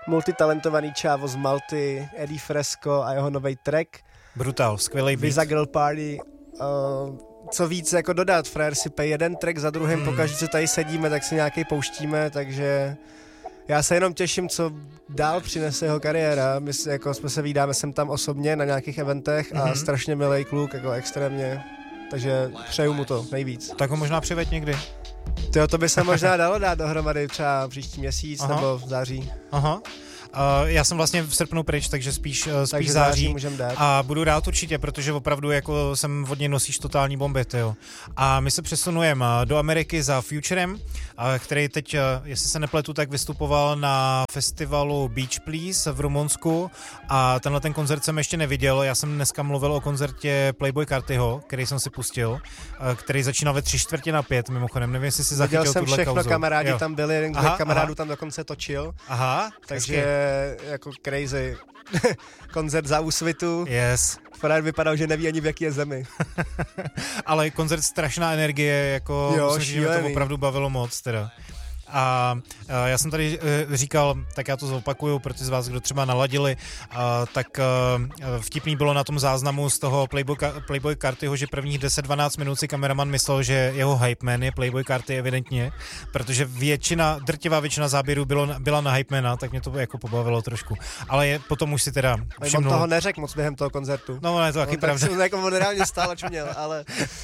multitalentovaný čávo z Malty, Eddie Fresco a jeho nový track. Brutál, skvělej beat. Visa Girl Party. Co víc jako dodat, frajer si pej jeden track za druhým, pokaždé, co tady sedíme, tak si nějaký pouštíme, takže já se jenom těším, co dál přinese jeho kariéra. My jsme se vídáme sem tam osobně na nějakých eventech a strašně milej kluk, jako extrémně, takže přeju mu to nejvíc. Tak ho možná přiveď někdy. To by se možná dalo dát dohromady třeba příští měsíc nebo v září. Aha. Já jsem vlastně v srpnu pryč, takže spíš září můžeme dát. A budu rád určitě, protože opravdu jako jsem od něj nosíš totální bomby, tyjo. A my se přesunujeme do Ameriky za Futurem, který teď, jestli se nepletu, tak vystupoval na festivalu Beach Please v Rumunsku a tenhle ten koncert jsem ještě neviděl. Já jsem dneska mluvil o koncertě Playboi Cartiho, který jsem si pustil, který začínal ve 3:45, mimochodem, nevím, jestli si zachytil tuhle kauzu. Viděl jsem všechno, kamarádi tam byli, jeden z kamarádů tam dokonce točil. Aha, takže jako crazy. Koncert za Úsvitu. Yes. Farad vypadal, že neví ani v jaký je zemi. Ale koncert strašná energie, jako myslím, že mě to opravdu bavilo moc teda. A já jsem tady říkal, tak já to zopakuju pro ty z vás, kdo třeba naladili, tak vtipný bylo na tom záznamu z toho Playboi Cartiho, že prvních 10-12 minut si kameraman myslel, že jeho hype man je Playboi Carti evidentně, protože drtivá většina záběrů byla na hype mana, tak mě to jako pobavilo trošku. Ale potom už si teda všimnul. On toho neřekl moc během toho koncertu. No, je to taky pravda. On reálně stále čuměl, ale...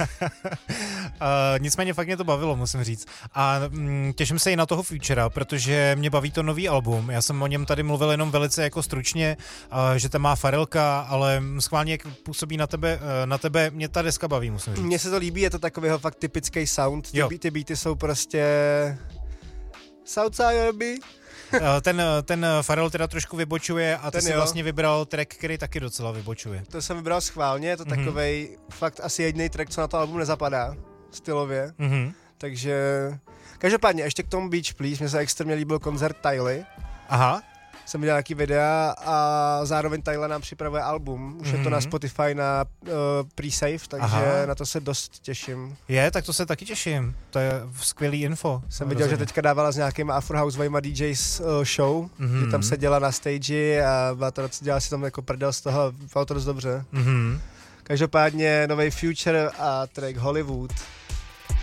Nicméně fakt mě to bavilo, musím říct. A těším se i na toho Futura, protože mě baví to nový album. Já jsem o něm tady mluvil jenom velice jako stručně, že tam má Farelka, ale schválně jak působí na tebe, mě ta deska baví, musím říct. Mně se to líbí, je to takovýho fakt typický sound. Ty beaty jsou prostě Southside Derby. Ten Pharrell teda trošku vybočuje a ty si vlastně vybral track, který taky docela vybočuje. To jsem vybral schválně, je to takovej fakt asi jediný track, co na to album nezapadá stylově. Takže každopádně ještě k tomu Beach Please, mně se extrémně líbil koncert Tyly. Aha. Jsem viděl nějaký videa a zároveň Tyla nám připravuje album. Už je to na Spotify na pre-save, takže na to se dost těším. Tak to se taky těším. To je skvělý info. Jsem viděl, že teďka dávala s nějakýma Afrohouseovýma DJs show, že tam seděla na stage a dělala si tam jako prdel z toho, bylo to dost dobře. Každopádně nový Future a track Hollywood.